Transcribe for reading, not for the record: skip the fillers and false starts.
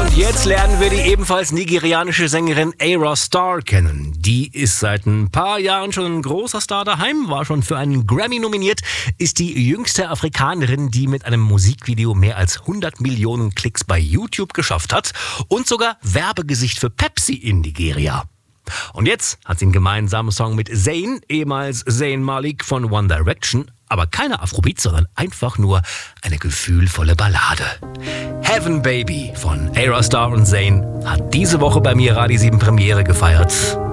Und jetzt lernen wir die ebenfalls nigerianische Sängerin Ayra Starr kennen. Die ist seit ein paar Jahren schon ein großer Star daheim, war schon für einen Grammy nominiert, ist die jüngste Afrikanerin, die mit einem Musikvideo mehr als 100 Millionen Klicks bei YouTube geschafft hat und sogar Werbegesicht für Pepsi in Nigeria. Und jetzt hat sie einen gemeinsamen Song mit Zayn, ehemals Zayn Malik von One Direction, aber keine Afrobeat, sondern einfach nur eine gefühlvolle Ballade. Heaven Baby von Ayra Starr und Zayn hat diese Woche bei mir Radio 7 Premiere gefeiert.